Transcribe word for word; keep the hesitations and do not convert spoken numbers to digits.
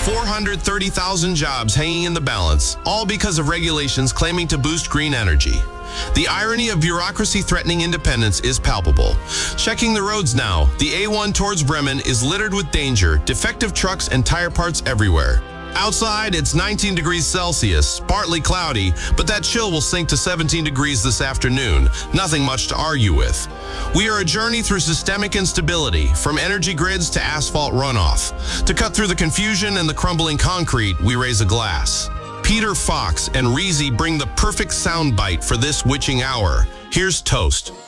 four hundred thirty thousand jobs hanging in the balance, all because of regulations claiming to boost green energy. The irony of bureaucracy threatening independence is palpable. Checking the roads now, the A one towards Bremen is littered with danger, defective trucks and tire parts everywhere. Outside, it's nineteen degrees Celsius, partly cloudy, but that chill will sink to seventeen degrees this afternoon. Nothing much to argue with. We are a journey through systemic instability, from energy grids to asphalt runoff. To cut through the confusion and the crumbling concrete, we raise a glass. Peter Fox and Reezy bring the perfect soundbite for this witching hour. Here's toast.